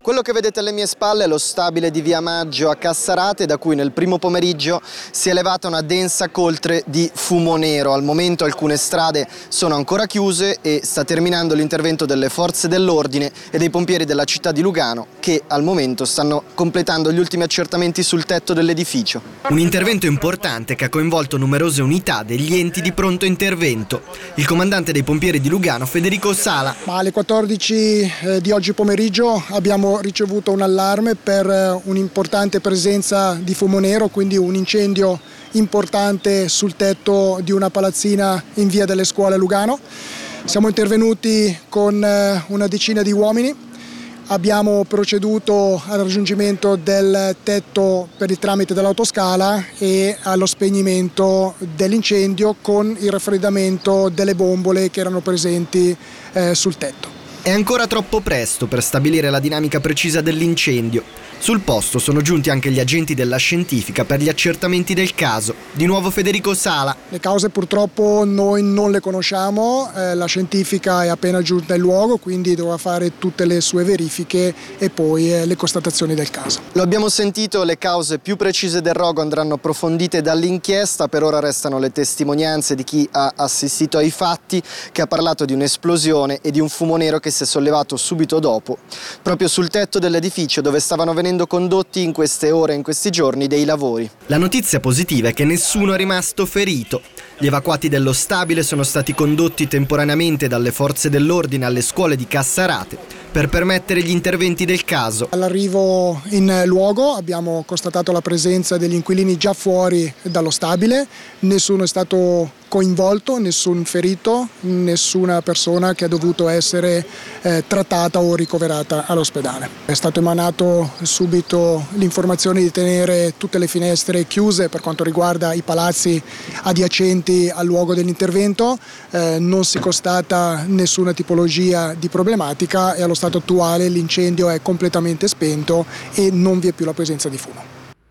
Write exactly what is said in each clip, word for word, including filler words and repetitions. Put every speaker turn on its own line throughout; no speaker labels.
Quello che vedete alle mie spalle è lo stabile di Via Maggio a Cassarate, da cui nel primo pomeriggio si è elevata una densa coltre di fumo nero. Al momento alcune strade sono ancora chiuse e sta terminando l'intervento delle forze dell'ordine e dei pompieri della città di Lugano, che al momento stanno completando gli ultimi accertamenti sul tetto dell'edificio. Un intervento importante che ha coinvolto numerose unità degli enti di pronto intervento. Il comandante dei pompieri di Lugano, Federico Sala.
Ma alle quattordici eh, di oggi pomeriggio abbiamo ricevuto un allarme per eh, un'importante presenza di fumo nero, quindi un incendio importante sul tetto di una palazzina in via delle Scuole a Lugano. Siamo intervenuti con eh, una decina di uomini. Abbiamo proceduto al raggiungimento del tetto per il tramite dell'autoscala e allo spegnimento dell'incendio con il raffreddamento delle bombole che erano presenti eh, sul tetto.
È ancora troppo presto per stabilire la dinamica precisa dell'incendio. Sul posto sono giunti anche gli agenti della scientifica per gli accertamenti del caso. Di nuovo Federico Sala.
Le cause purtroppo noi non le conosciamo, eh, la scientifica è appena giunta in luogo, quindi dovrà fare tutte le sue verifiche e poi eh, le constatazioni del caso.
Lo abbiamo sentito, le cause più precise del rogo andranno approfondite dall'inchiesta. Per ora restano le testimonianze di chi ha assistito ai fatti, che ha parlato di un'esplosione e di un fumo nero che si è sollevato subito dopo, proprio sul tetto dell'edificio dove stavano venendo condotti in queste ore, in questi giorni, dei lavori. La notizia positiva è che nessuno è rimasto ferito. Gli evacuati dello stabile sono stati condotti temporaneamente dalle forze dell'ordine alle scuole di Cassarate per permettere gli interventi del caso.
All'arrivo in luogo abbiamo constatato la presenza degli inquilini già fuori dallo stabile, nessuno è stato coinvolto, nessun ferito, nessuna persona che ha dovuto essere eh, trattata o ricoverata all'ospedale. È stato emanato subito l'informazione di tenere tutte le finestre chiuse per quanto riguarda i palazzi adiacenti al luogo dell'intervento, eh, non si constata nessuna tipologia di problematica e allo stato attuale l'incendio è completamente spento e non vi è più la presenza di fumo.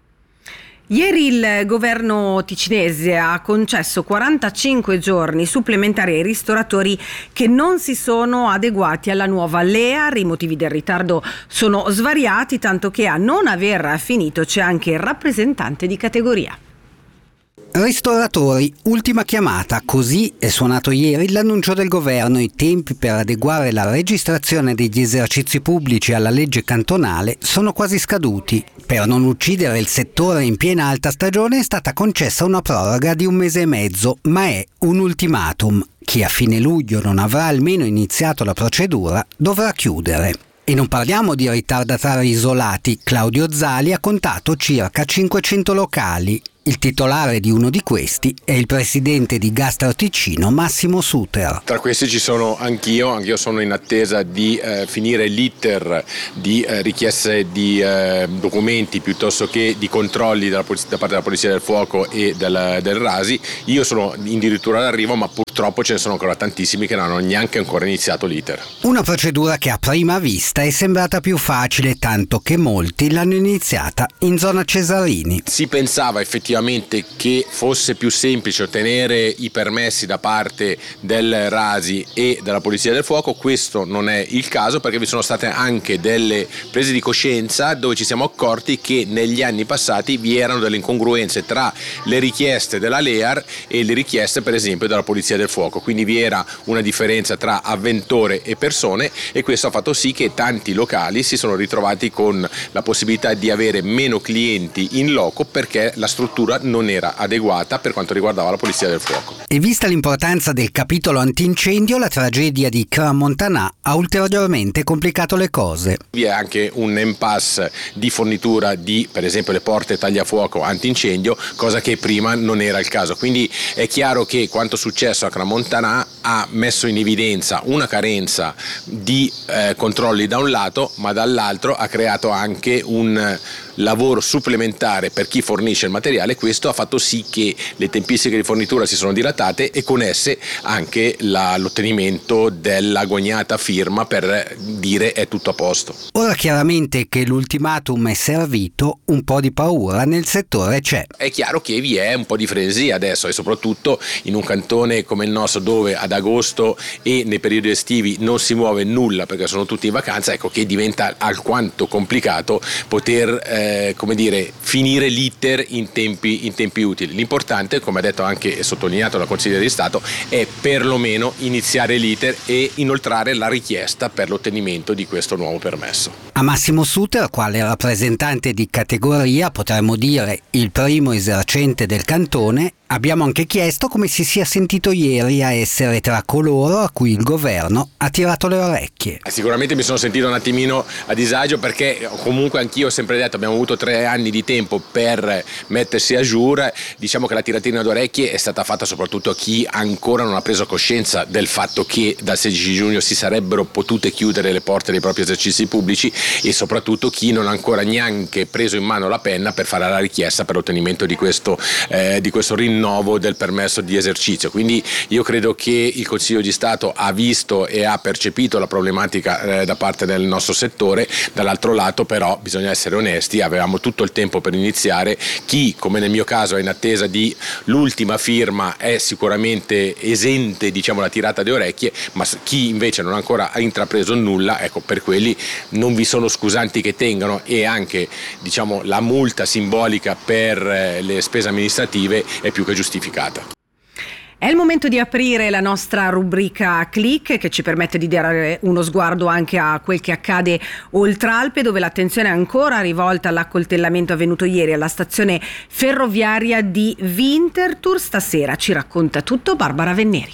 Ieri il governo ticinese ha concesso quarantacinque giorni supplementari ai ristoratori che non si sono adeguati alla nuova L E A R. I motivi del ritardo sono svariati, tanto che a non aver finito c'è anche il rappresentante di categoria.
Ristoratori, ultima chiamata, così è suonato ieri l'annuncio del governo. I tempi per adeguare la registrazione degli esercizi pubblici alla legge cantonale sono quasi scaduti. Per non uccidere il settore in piena alta stagione è stata concessa una proroga di un mese e mezzo, ma è un ultimatum. Chi a fine luglio non avrà almeno iniziato la procedura dovrà chiudere. E non parliamo di ritardatari isolati. Claudio Zali ha contato circa cinquecento locali. Il titolare di uno di questi è il presidente di Gastro Ticino, Massimo Suter.
Tra questi ci sono anch'io, anch'io sono in attesa di eh, finire l'iter di eh, richieste di eh, documenti piuttosto che di controlli dalla polizia, da parte della Polizia del Fuoco e del, del Rasi. Io sono addirittura d'arrivo, ma purtroppo ce ne sono ancora tantissimi che non hanno neanche ancora iniziato l'iter.
Una procedura che a prima vista è sembrata più facile, tanto che molti l'hanno iniziata in zona Cesarini.
Si pensava effettivamente che fosse più semplice ottenere i permessi da parte del Rasi e della Polizia del Fuoco. Questo non è il caso, perché vi sono state anche delle prese di coscienza dove ci siamo accorti che negli anni passati vi erano delle incongruenze tra le richieste della L E A R e le richieste per esempio della Polizia del Fuoco, quindi vi era una differenza tra avventore e persone, e questo ha fatto sì che tanti locali si sono ritrovati con la possibilità di avere meno clienti in loco perché la struttura non era adeguata per quanto riguardava la Polizia del Fuoco.
E vista l'importanza del capitolo antincendio, la tragedia di Crans-Montana ha ulteriormente complicato le cose.
Vi è anche un impasse di fornitura di, per esempio, le porte tagliafuoco antincendio, cosa che prima non era il caso. Quindi è chiaro che quanto successo a Crans-Montana ha messo in evidenza una carenza di eh, controlli da un lato, ma dall'altro ha creato anche un lavoro supplementare per chi fornisce il materiale. Questo ha fatto sì che le tempistiche di fornitura si sono dilatate e con esse anche la, l'ottenimento dell'agognata firma per dire è tutto a posto.
Ora chiaramente che l'ultimatum è servito, un po' di paura nel settore c'è.
È chiaro che vi è un po' di frenesia adesso e soprattutto in un cantone come il nostro dove ad agosto e nei periodi estivi non si muove nulla perché sono tutti in vacanza, ecco che diventa alquanto complicato poter eh, come dire finire l'iter in tempi, in tempi utili. L'importante, come ha detto anche e sottolineato la Consigliere di Stato, è perlomeno iniziare l'iter e inoltrare la richiesta per l'ottenimento di questo nuovo permesso.
A Massimo Suter, quale rappresentante di categoria, potremmo dire il primo esercente del cantone, abbiamo anche chiesto come si sia sentito ieri a essere tra coloro a cui il governo ha tirato le orecchie.
Sicuramente mi sono sentito un attimino a disagio perché comunque anch'io ho sempre detto abbiamo avuto tre anni di tempo per mettersi a jour. Diciamo che la tiratina d'orecchie è stata fatta soprattutto a chi ancora non ha preso coscienza del fatto che dal sedici giugno si sarebbero potute chiudere le porte dei propri esercizi pubblici e soprattutto chi non ha ancora neanche preso in mano la penna per fare la richiesta per l'ottenimento di questo, eh, di questo rinnovo del permesso di esercizio. Quindi io credo che il Consiglio di Stato ha visto e ha percepito la problematica eh, da parte del nostro settore. Dall'altro lato però bisogna essere onesti, avevamo tutto il tempo per iniziare. Chi come nel mio caso è in attesa di l'ultima firma è sicuramente esente, diciamo, la tirata di orecchie, ma chi invece non ha ancora intrapreso nulla, ecco, per quelli non vi sono scusanti che tengano e anche, diciamo, la multa simbolica per eh, le spese amministrative è più che giustificata.
È il momento di aprire la nostra rubrica Click che ci permette di dare uno sguardo anche a quel che accade oltre Alpe, dove l'attenzione è ancora rivolta all'accoltellamento avvenuto ieri alla stazione ferroviaria di Winterthur. Stasera ci racconta tutto Barbara Venneri.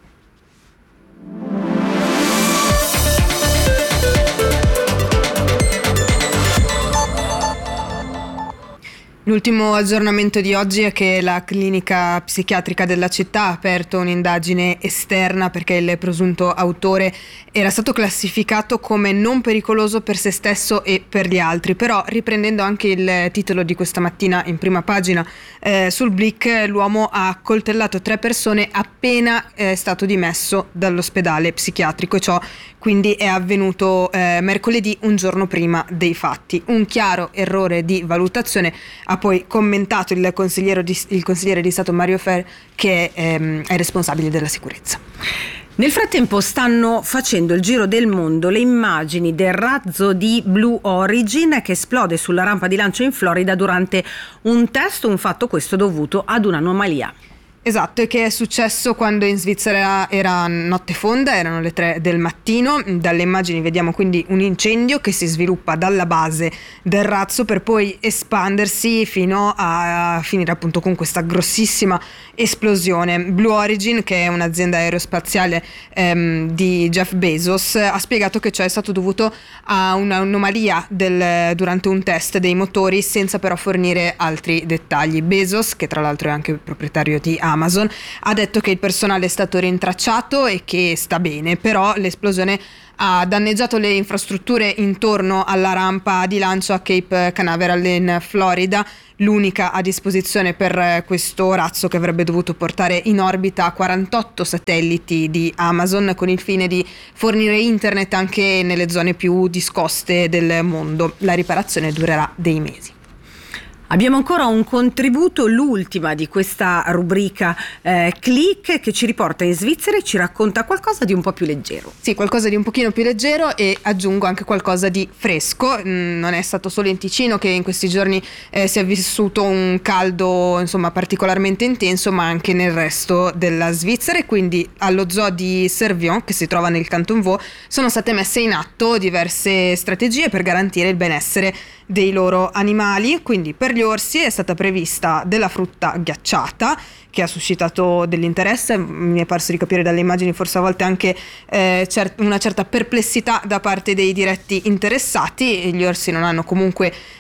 L'ultimo aggiornamento di oggi è che la clinica psichiatrica della città ha aperto un'indagine esterna perché il presunto autore era stato classificato come non pericoloso per se stesso e per gli altri. Però, riprendendo anche il titolo di questa mattina in prima pagina eh, sul Blick, l'uomo ha accoltellato tre persone appena è stato dimesso dall'ospedale psichiatrico, e ciò quindi è avvenuto eh, mercoledì, un giorno prima dei fatti. Un chiaro errore di valutazione, ha poi commentato il consigliere di, il consigliere di Stato Mario Fer, che è, ehm, è responsabile della sicurezza.
Nel frattempo stanno facendo il giro del mondo le immagini del razzo di Blue Origin che esplode sulla rampa di lancio in Florida durante un test, un fatto questo dovuto ad un'anomalia.
Esatto, e che è successo quando in Svizzera era notte fonda, erano le tre del mattino. Dalle immagini vediamo quindi un incendio che si sviluppa dalla base del razzo per poi espandersi fino a finire appunto con questa grossissima esplosione. Blue Origin, che è un'azienda aerospaziale ehm, di Jeff Bezos, ha spiegato che ciò è stato dovuto a un'anomalia del, durante un test dei motori, senza però fornire altri dettagli. Bezos, che tra l'altro è anche proprietario di Amazon, ha detto che il personale è stato rintracciato e che sta bene, però l'esplosione ha danneggiato le infrastrutture intorno alla rampa di lancio a Cape Canaveral in Florida, l'unica a disposizione per questo razzo che avrebbe dovuto portare in orbita quarantotto satelliti di Amazon con il fine di fornire internet anche nelle zone più discoste del mondo. La riparazione durerà dei mesi.
Abbiamo ancora un contributo, l'ultima di questa rubrica eh, Click, che ci riporta in Svizzera e ci racconta qualcosa di un po' più leggero.
Sì, qualcosa di un pochino più leggero, e aggiungo anche qualcosa di fresco. Mm, non è stato solo in Ticino che in questi giorni eh, si è vissuto un caldo insomma particolarmente intenso, ma anche nel resto della Svizzera, e quindi allo zoo di Servion, che si trova nel Canton Vaud, sono state messe in atto diverse strategie per garantire il benessere dei loro animali. Quindi per gli orsi è stata prevista della frutta ghiacciata, che ha suscitato dell'interesse, mi è parso di capire dalle immagini, forse a volte anche eh, cert- una certa perplessità da parte dei diretti interessati. Gli orsi non hanno comunque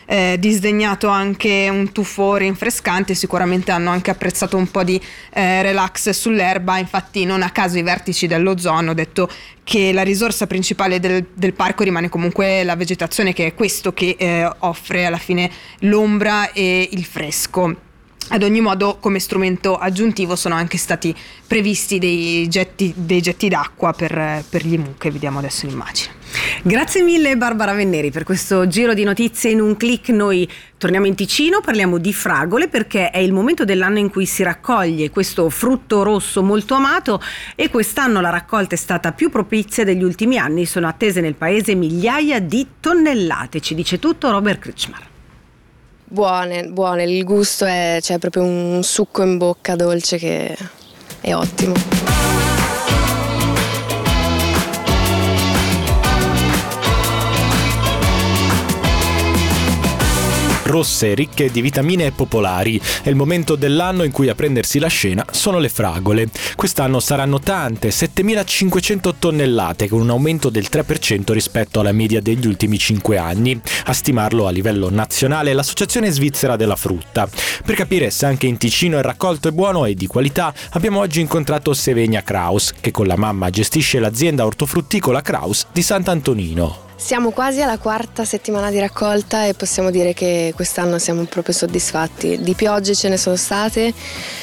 eh, disdegnato anche un tuffo rinfrescante, sicuramente hanno anche apprezzato un po' di eh, relax sull'erba. Infatti non a caso i vertici dello zoo hanno detto che la risorsa principale del, del parco rimane comunque la vegetazione, che è questo che eh, offre alla fine l'ombra e il fresco. Ad ogni modo, come strumento aggiuntivo sono anche stati previsti dei getti, dei getti d'acqua per, per gli emu, che vediamo adesso in immagine.
Grazie mille Barbara Venneri per questo giro di notizie in un click. Noi torniamo in Ticino, parliamo di fragole perché è il momento dell'anno in cui si raccoglie questo frutto rosso molto amato, e quest'anno la raccolta è stata più propizia degli ultimi anni. Sono attese nel paese migliaia di tonnellate. Ci dice tutto Robert Kretschmar.
Buone, buone, il gusto è, c'è proprio un succo in bocca dolce che è ottimo.
Rosse, ricche di vitamine e popolari. È il momento dell'anno in cui a prendersi la scena sono le fragole. Quest'anno saranno tante, settemilacinquecento tonnellate, con un aumento del tre per cento rispetto alla media degli ultimi cinque anni. A stimarlo a livello nazionale l'Associazione Svizzera della Frutta. Per capire se anche in Ticino il raccolto è buono e di qualità, abbiamo oggi incontrato Sevenia Kraus, che con la mamma gestisce l'azienda ortofrutticola Kraus di Sant'Antonino.
Siamo quasi alla quarta settimana di raccolta e possiamo dire che quest'anno siamo proprio soddisfatti. Di piogge ce ne sono state,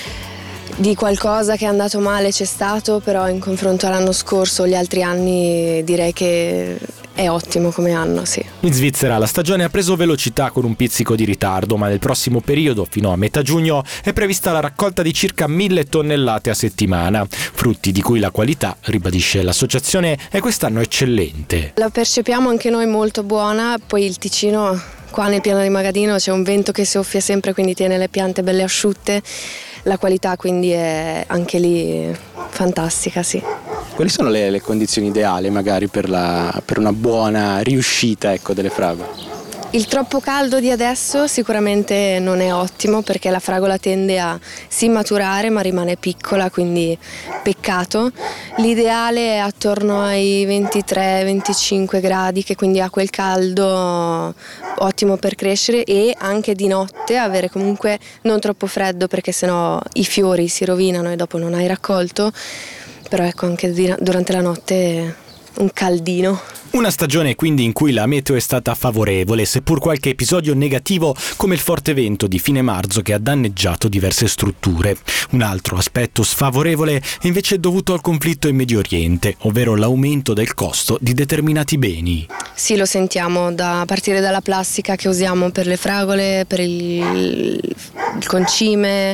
di qualcosa che è andato male c'è stato, però in confronto all'anno scorso o gli altri anni direi che è ottimo come anno, sì.
In Svizzera la stagione ha preso velocità con un pizzico di ritardo, ma nel prossimo periodo, fino a metà giugno, è prevista la raccolta di circa mille tonnellate a settimana. Frutti di cui la qualità, ribadisce l'associazione, è quest'anno eccellente.
La percepiamo anche noi molto buona, poi il Ticino, qua nel piano di Magadino c'è un vento che soffia sempre, quindi tiene le piante belle asciutte. La qualità quindi è anche lì fantastica, sì.
Quali sono le, le condizioni ideali magari per, la, per una buona riuscita, ecco, delle fragole?
Il troppo caldo di adesso sicuramente non è ottimo, perché la fragola tende a sì maturare ma rimane piccola, quindi peccato. L'ideale è attorno ai ventitré venticinque gradi, che quindi ha quel caldo ottimo per crescere, e anche di notte avere comunque non troppo freddo, perché sennò i fiori si rovinano e dopo non hai raccolto. Però ecco, anche durante la notte un caldino.
Una stagione quindi in cui la meteo è stata favorevole, seppur qualche episodio negativo come il forte vento di fine marzo che ha danneggiato diverse strutture. Un altro aspetto sfavorevole è invece dovuto al conflitto in Medio Oriente, ovvero l'aumento del costo di determinati beni.
Sì, lo sentiamo, da partire dalla plastica che usiamo per le fragole, per il, il concime.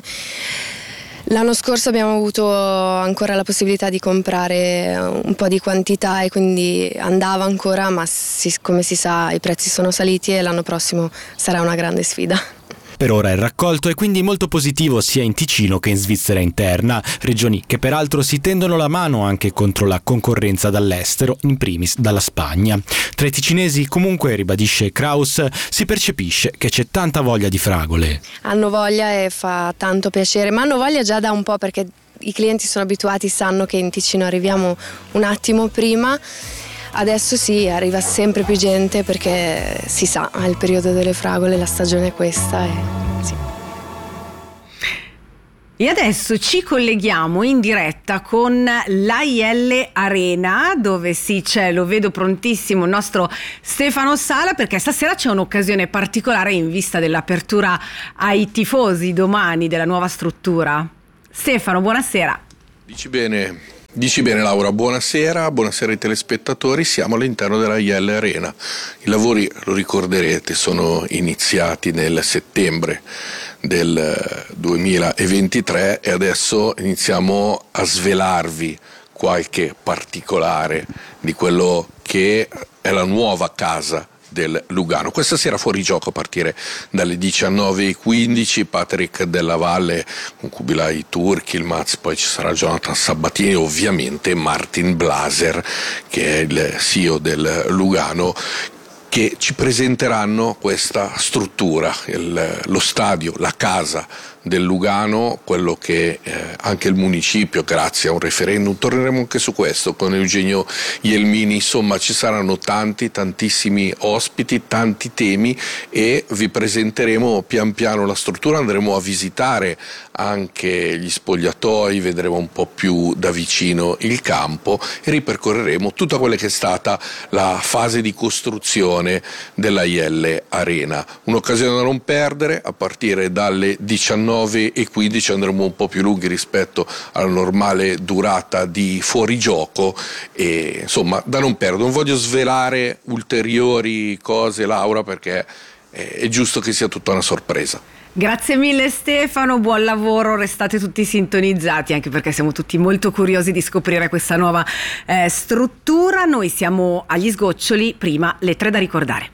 L'anno scorso abbiamo avuto ancora la possibilità di comprare un po' di quantità e quindi andava ancora, ma si, come si sa i prezzi sono saliti e l'anno prossimo sarà una grande sfida.
Per ora il raccolto è quindi molto positivo sia in Ticino che in Svizzera interna, regioni che peraltro si tendono la mano anche contro la concorrenza dall'estero, in primis dalla Spagna. Tra i ticinesi, comunque, ribadisce Kraus, si percepisce che c'è tanta voglia di fragole.
Hanno voglia e fa tanto piacere, ma hanno voglia già da un po', perché i clienti sono abituati, sanno che in Ticino arriviamo un attimo prima. Adesso sì, arriva sempre più gente perché si sa, è il periodo delle fragole, la stagione è questa e sì.
E adesso ci colleghiamo in diretta con l'A I L Arena, dove sì c'è, lo vedo prontissimo, il nostro Stefano Sala, perché stasera c'è un'occasione particolare in vista dell'apertura ai tifosi domani della nuova struttura. Stefano, buonasera.
Dici bene. Dici bene Laura, buonasera, buonasera ai telespettatori, siamo all'interno della I L Arena. I lavori, lo ricorderete, sono iniziati nel settembre del duemilaventitré e adesso iniziamo a svelarvi qualche particolare di quello che è la nuova casa del Lugano. Questa sera fuori gioco a partire dalle diciannove e quindici, Patrick Della Valle con Kubilay Turkilmaz, poi ci sarà Jonathan Sabatini e ovviamente Martin Blaser, che è il C E O del Lugano, che ci presenteranno questa struttura, il, lo stadio, la casa del Lugano, quello che eh, anche il municipio, grazie a un referendum, torneremo anche su questo con Eugenio Ielmini, insomma ci saranno tanti, tantissimi ospiti, tanti temi e vi presenteremo pian piano la struttura, andremo a visitare anche gli spogliatoi, vedremo un po' più da vicino il campo e ripercorreremo tutta quella che è stata la fase di costruzione della I L Arena. Un'occasione da non perdere. A partire dalle diciannove e quindici andremo un po' più lunghi rispetto alla normale durata di fuorigioco e insomma da non perdere. Non voglio svelare ulteriori cose, Laura, perché è giusto che sia tutta una sorpresa.
Grazie mille Stefano, buon lavoro, restate tutti sintonizzati anche perché siamo tutti molto curiosi di scoprire questa nuova eh, struttura. Noi siamo agli sgoccioli, prima le tre da ricordare.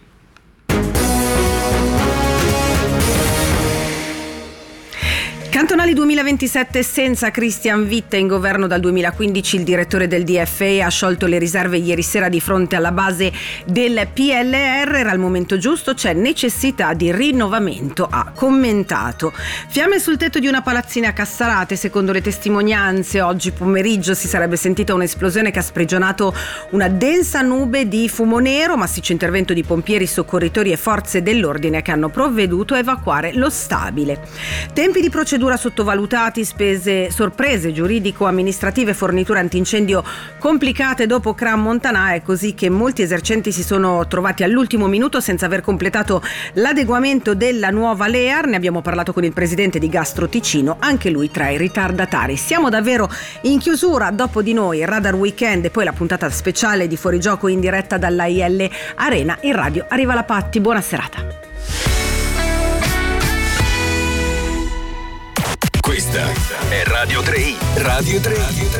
Cantonali duemilaventisette senza Christian Witte in governo dal duemilaquindici. Il direttore del D F E ha sciolto le riserve ieri sera di fronte alla base del P L R. Era il momento giusto, c'è necessità di rinnovamento, ha commentato. Fiamme sul tetto di una palazzina a Cassarate. Secondo le testimonianze, oggi pomeriggio si sarebbe sentita un'esplosione che ha sprigionato una densa nube di fumo nero. Massiccio intervento di pompieri, soccorritori e forze dell'ordine che hanno provveduto a evacuare lo stabile. Tempi di procedura sottovalutati, spese, sorprese giuridico-amministrative, forniture antincendio complicate dopo Cram Montanà. È così che molti esercenti si sono trovati all'ultimo minuto senza aver completato l'adeguamento della nuova L E A R. Ne abbiamo parlato con il presidente di Gastro Ticino, anche lui tra i ritardatari. Siamo davvero in chiusura, dopo di noi Radar Weekend e poi la puntata speciale di Fuorigioco in diretta dalla I L Arena. In radio arriva la Patti, buona serata.
Questa è Radio tre I. Radio tre I.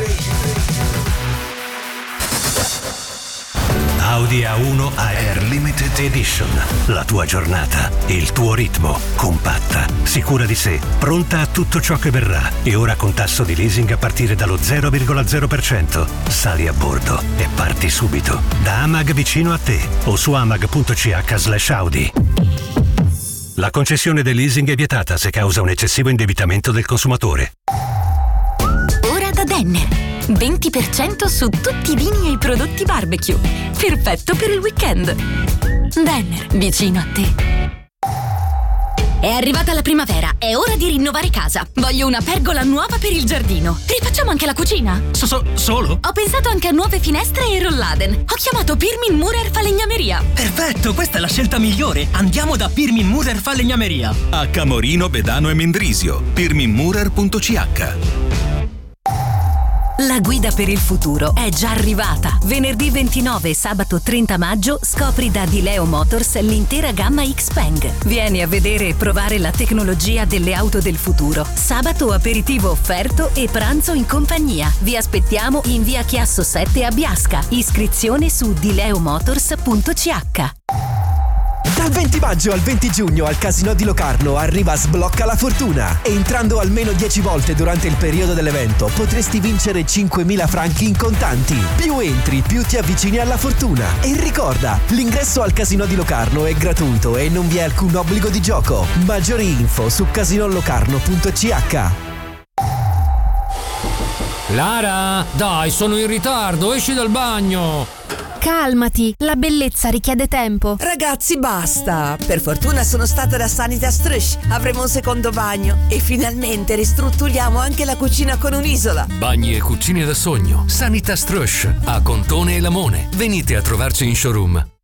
Audi A uno Air Limited Edition. La tua giornata, il tuo ritmo, compatta, sicura di sé, pronta a tutto ciò che verrà e ora con tasso di leasing a partire dallo zero virgola zero per cento. Sali a bordo e parti subito. Da Amag vicino a te o su amag.ch slash Audi. La concessione del leasing è vietata se causa un eccessivo indebitamento del consumatore.
Ora da Denner. venti per cento su tutti i vini e i prodotti barbecue. Perfetto per il weekend. Denner, vicino a te. È arrivata la primavera, è ora di rinnovare casa. Voglio una pergola nuova per il giardino. Rifacciamo anche la cucina?
So, so, solo?
Ho pensato anche a nuove finestre e rolladen. Ho chiamato Pirmin Murer Falegnameria.
Perfetto, questa è la scelta migliore. Andiamo da Pirmin Murer Falegnameria.
A Camorino, Bedano e Mendrisio. pirmin murer punto c h.
La guida per il futuro è già arrivata. Venerdì ventinove e sabato trenta maggio scopri da Dileo Motors l'intera gamma Xpeng. Vieni a vedere e provare la tecnologia delle auto del futuro. Sabato aperitivo offerto e pranzo in compagnia. Vi aspettiamo in via Chiasso sette a Biasca. Iscrizione su dileomotors punto c h.
Dal venti maggio al venti giugno al Casinò di Locarno arriva Sblocca la Fortuna. Entrando almeno dieci volte durante il periodo dell'evento potresti vincere cinquemila franchi in contanti. Più entri, più ti avvicini alla fortuna. E ricorda, l'ingresso al Casinò di Locarno è gratuito e non vi è alcun obbligo di gioco. Maggiori info su casinolocarno punto c h.
Lara, dai, sono in ritardo, esci dal bagno.
Calmati, la bellezza richiede tempo.
Ragazzi, basta. Per fortuna sono stata da Sanitas Trush. Avremo un secondo bagno e finalmente ristrutturiamo anche la cucina con un'isola.
Bagni e cucine da sogno. Sanitas Trush a Contone e Lamone. Venite a trovarci in showroom.